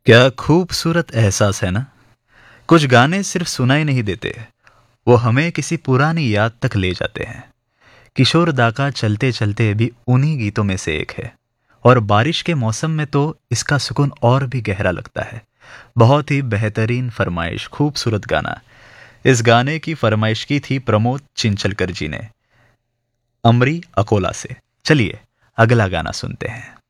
क्या खूबसूरत एहसास है ना। कुछ गाने सिर्फ सुनाई नहीं देते, वो हमें किसी पुरानी याद तक ले जाते हैं। किशोर दा का चलते चलते भी उन्हीं गीतों में से एक है। और बारिश के मौसम में तो इसका सुकून और भी गहरा लगता है। बहुत ही बेहतरीन फरमाइश, खूबसूरत गाना। इस गाने की फरमाइश की थी प्रमोद चिंचलकर जी ने, अमरी अकोला से। चलिए अगला गाना सुनते हैं।